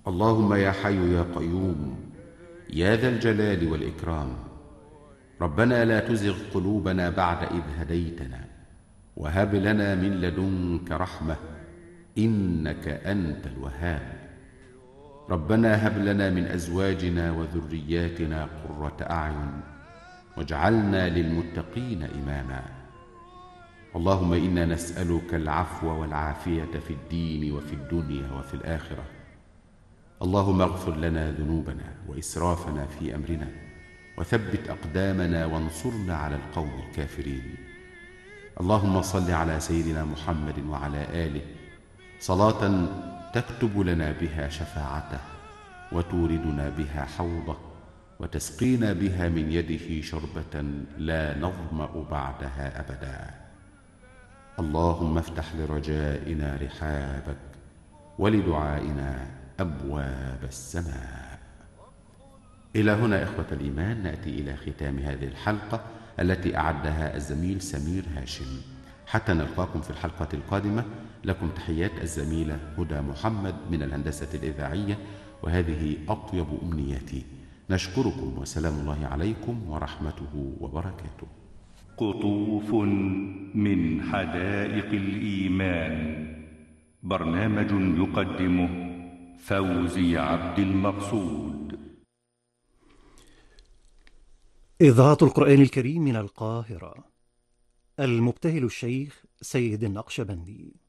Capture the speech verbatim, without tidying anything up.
اللهم يا حي يا قيوم يا ذا الجلال والإكرام، ربنا لا تزغ قلوبنا بعد إذ هديتنا، وهب لنا من لدنك رحمة إنك أنت الوهاب. ربنا هب لنا من أزواجنا وذرياتنا قرة أعين واجعلنا للمتقين إماما. اللهم إنا نسألك العفو والعافية في الدين وفي الدنيا وفي الآخرة. اللهم اغفر لنا ذنوبنا وإسرافنا في أمرنا، وثبت أقدامنا وانصرنا على القوم الكافرين. اللهم صل على سيدنا محمد وعلى آله صلاة تكتب لنا بها شفاعته، وتوردنا بها حوضه، وتسقينا بها من يده شربة لا نظمأ بعدها أبدا. اللهم افتح لرجائنا رحابك، ولدعائنا أبواب السماء. إلى هنا إخوة الإيمان نأتي إلى ختام هذه الحلقة التي أعدها الزميل سمير هاشم. حتى نلقاكم في الحلقة القادمة، لكم تحيات الزميلة هدى محمد من الهندسة الإذاعية، وهذه أطيب أمنياتي. نشكركم وسلام الله عليكم ورحمته وبركاته. قطوف من حدائق الإيمان، برنامج يقدمه فوزي عبد المقصود. إذاعة القرآن الكريم من القاهرة. المبتهل الشيخ سيد النقشبندي.